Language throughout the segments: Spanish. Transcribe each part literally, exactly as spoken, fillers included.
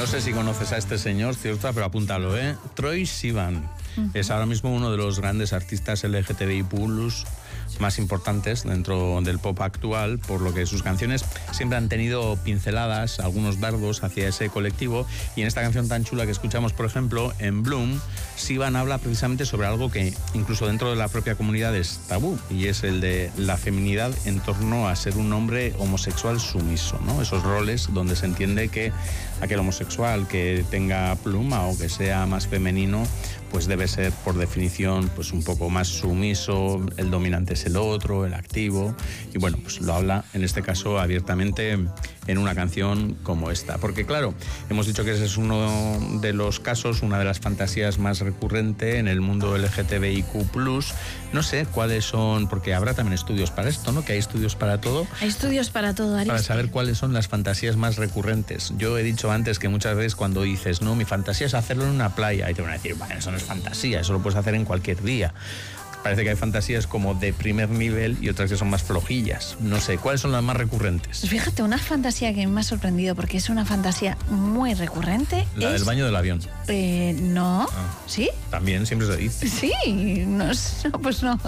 No sé si conoces a este señor, cierto, pero apúntalo, ¿eh? Troye Sivan. Uh-huh. Es ahora mismo uno de los grandes artistas L G T B I plus más importantes dentro del pop actual, por lo que sus canciones siempre han tenido pinceladas, algunos dardos hacia ese colectivo, y en esta canción tan chula que escuchamos, por ejemplo, en Bloom, Sivan habla precisamente sobre algo que incluso dentro de la propia comunidad es tabú, y es el de la feminidad en torno a ser un hombre homosexual sumiso, ¿no? Esos roles donde se entiende que aquel homosexual que tenga pluma o que sea más femenino, pues debe ser por definición pues un poco más sumiso, el dominante es el otro, el activo, y bueno, pues lo habla en este caso abiertamente en una canción como esta, porque claro, hemos dicho que ese es uno de los casos, una de las fantasías más recurrente en el mundo L G T B I Q plus. No sé cuáles son, porque habrá también estudios para esto, ¿no? Que hay estudios para todo. Hay estudios para todo, Aris. Para saber cuáles son las fantasías más recurrentes. Yo he dicho antes que muchas veces cuando dices, no, mi fantasía es hacerlo en una playa, y te van a decir, bueno, eso no es fantasía, eso lo puedes hacer en cualquier día. Parece que hay fantasías como de primer nivel y otras que son más flojillas. No sé, ¿cuáles son las más recurrentes? Pues fíjate, una fantasía que me ha sorprendido porque es una fantasía muy recurrente. La es... del baño del avión. Eh, no. Ah, ¿Sí? También siempre se dice. Sí, no, no pues no.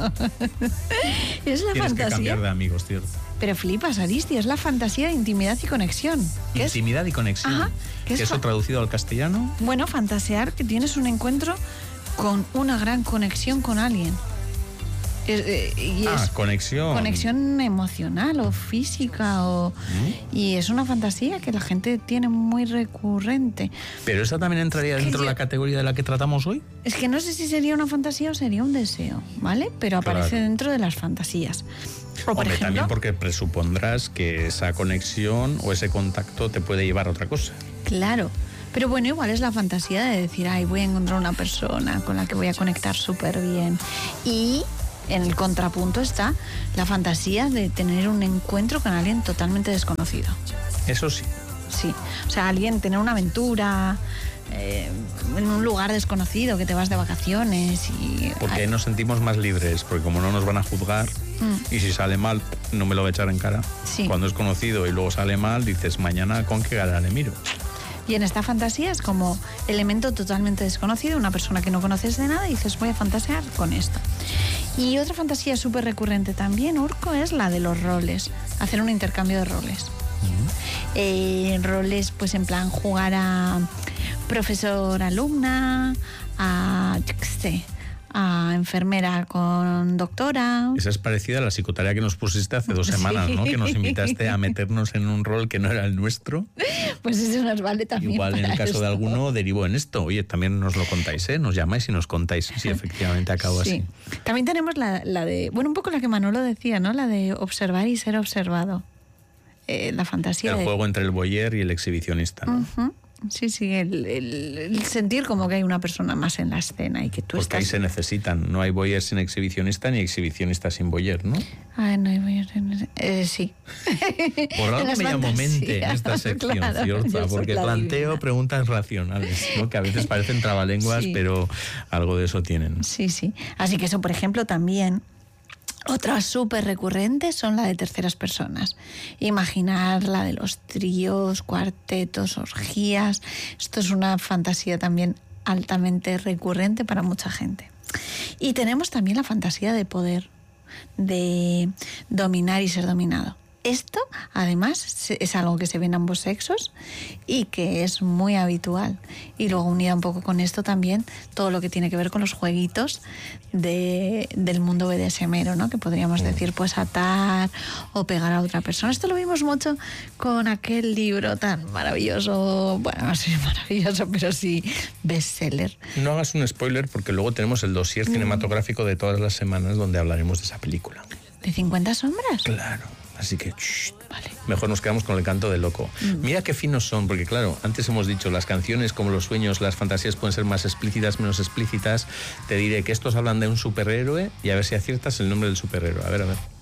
Es la Tienes fantasía. que cambiar de amigos, cierto. Pero flipas, Aristi, es la fantasía de intimidad y conexión. Intimidad es... y conexión. Ajá, ¿Qué es eso fa... traducido al castellano? Bueno, fantasear que tienes un encuentro con una gran conexión con alguien. Es, eh, y ah, es conexión. Conexión emocional o física. O, ¿Mm? Y es una fantasía que la gente tiene muy recurrente. ¿Pero esa también entraría dentro de yo, la categoría de la que tratamos hoy? Es que no sé si sería una fantasía o sería un deseo, ¿vale? Pero aparece claro. dentro de las fantasías. O, por Hombre, ejemplo, también porque presupondrás que esa conexión o ese contacto te puede llevar a otra cosa. Claro. Pero bueno, igual es la fantasía de decir, ay, voy a encontrar una persona con la que voy a conectar súper bien. Y en el contrapunto está la fantasía de tener un encuentro con alguien totalmente desconocido. Eso sí. Sí, o sea, alguien, tener una aventura eh, en un lugar desconocido, que te vas de vacaciones y... Porque ay. Nos sentimos más libres, porque como no nos van a juzgar, mm. y si sale mal, no me lo voy a echar en cara. Sí. Cuando es conocido y luego sale mal, dices, mañana con qué cara le miro. Y en esta fantasía es como elemento totalmente desconocido, una persona que no conoces de nada y dices, voy a fantasear con esto. Y otra fantasía súper recurrente también, Urco, es la de los roles, hacer un intercambio de roles. Uh-huh. Eh, roles, pues en plan jugar a profesor-alumna, a, yo qué sé, a enfermera con doctora. Esa es parecida a la psicotarea que nos pusiste hace dos semanas, sí. ¿no? Que nos invitaste a meternos en un rol que no era el nuestro. Pues eso nos vale también. Igual en el caso esto. de alguno derivó en esto. Oye, también nos lo contáis, ¿eh? Nos llamáis y nos contáis si efectivamente acabó sí. así. También tenemos la, la de, bueno, un poco la que Manolo decía, ¿no? La de observar y ser observado. Eh, la fantasía El de... juego entre el voyeur y el exhibicionista, ¿no? Uh-huh. Sí, sí, el, el, el sentir como que hay una persona más en la escena y que tú Porque estás... ahí se necesitan, no hay voyeur sin exhibicionista ni exhibicionista sin voyeur, ¿no? Ah, no hay voyeur sin... Eh, sí. Por algo me llamo mente en esta sección, claro, Fiorza, porque planteo divina. Preguntas racionales, ¿no? Que a veces parecen trabalenguas, sí. pero algo de eso tienen. Sí, sí. Así que eso, por ejemplo, también... Otras súper recurrentes son la de terceras personas. Imaginar la de los tríos, cuartetos, orgías. Esto es una fantasía también altamente recurrente para mucha gente. Y tenemos también la fantasía de poder, de dominar y ser dominado. Esto, además, es algo que se ve en ambos sexos y que es muy habitual. Y luego, unida un poco con esto también, todo lo que tiene que ver con los jueguitos de, del mundo B D S M, ¿no? Que podríamos decir, pues, atar o pegar a otra persona. Esto lo vimos mucho con aquel libro tan maravilloso, bueno, no sé si maravilloso, pero sí bestseller. No hagas un spoiler porque luego tenemos el dossier mm. cinematográfico de todas las semanas donde hablaremos de esa película. ¿De cincuenta sombras? Claro. Así que, shh, vale. Mejor nos quedamos con el canto del loco. Mm. Mira qué finos son, porque claro, antes hemos dicho, las canciones como los sueños, las fantasías pueden ser más explícitas, menos explícitas. Te diré que estos hablan de un superhéroe y a ver si aciertas el nombre del superhéroe. A ver, a ver.